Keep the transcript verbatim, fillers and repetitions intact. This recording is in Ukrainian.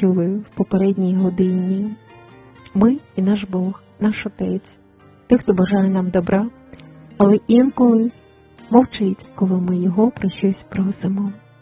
чули в попередній годині. Ми і наш Бог, наш Отець, той, хто бажає нам добра, але інколи мовчить, коли ми його про щось просимо.